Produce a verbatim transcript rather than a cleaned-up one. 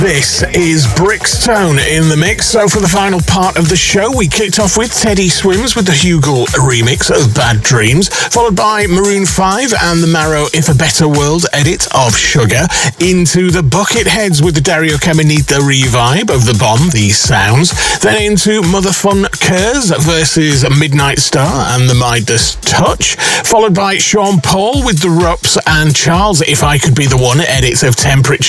This is Brickstone in the mix. So for the final part of the show, we kicked off with Teddy Swims with the Hugel remix of Bad Dreams, followed by Maroon five and the Marrow If a Better World edit of Sugar, into the Bucketheads with the Dario Caminita revive of The Bomb, These Sounds, then into Mother Fun Curse versus Midnight Star and the Midas Touch, followed by Sean Paul with The Rups and Charles If I Could Be the One edits of Temperature